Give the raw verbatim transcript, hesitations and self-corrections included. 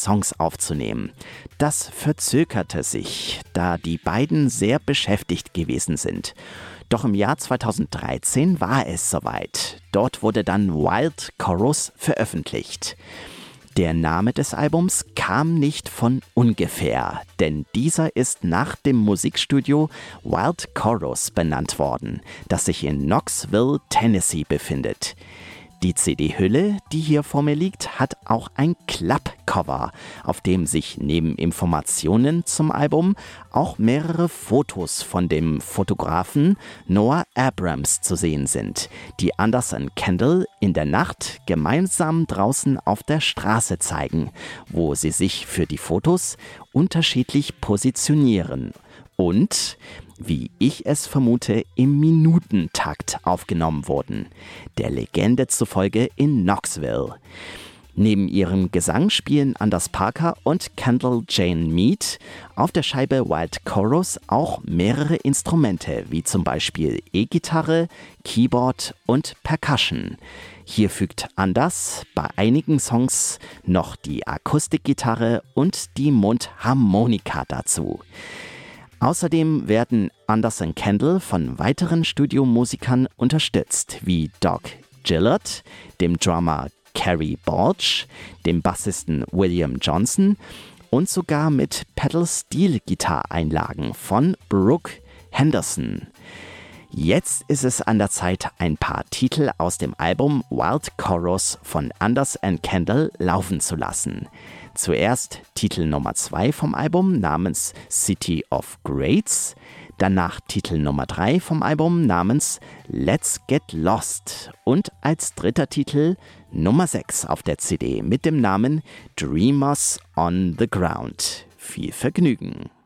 Songs aufzunehmen. Das verzögerte sich, da die beiden sehr beschäftigt gewesen sind. Doch im Jahr zweitausenddreizehn war es soweit. Dort wurde dann Wild Chorus veröffentlicht. Der Name des Albums kam nicht von ungefähr, denn dieser ist nach dem Musikstudio Wild Chorus benannt worden, das sich in Knoxville, Tennessee befindet. Die C D-Hülle, die hier vor mir liegt, hat auch ein Klappcover, auf dem sich neben Informationen zum Album auch mehrere Fotos von dem Fotografen Noah Abrams zu sehen sind, die Anders und Kendall in der Nacht gemeinsam draußen auf der Straße zeigen, wo sie sich für die Fotos unterschiedlich positionieren und, wie ich es vermute, im Minutentakt aufgenommen wurden, der Legende zufolge in Knoxville. Neben ihrem Gesang spielen Anders Parker und Kendall Jane Mead auf der Scheibe Wild Chorus auch mehrere Instrumente, wie zum Beispiel E-Gitarre, Keyboard und Percussion. Hier fügt Anders bei einigen Songs noch die Akustikgitarre und die Mundharmonika dazu. Außerdem werden Anders und Kendall von weiteren Studiomusikern unterstützt, wie Doc Gillard, dem Drummer Kerry Balch, dem Bassisten William Johnson und sogar mit Pedal-Steel-Gitarreinlagen von Brooke Henderson. Jetzt ist es an der Zeit, ein paar Titel aus dem Album Wild Chorus von Anders und Kendall laufen zu lassen. Zuerst Titel Nummer zwei vom Album namens City of Greats, danach Titel Nummer drei vom Album namens Let's Get Lost und als dritter Titel Nummer sechs auf der C D mit dem Namen Dreamers on the Ground. Viel Vergnügen!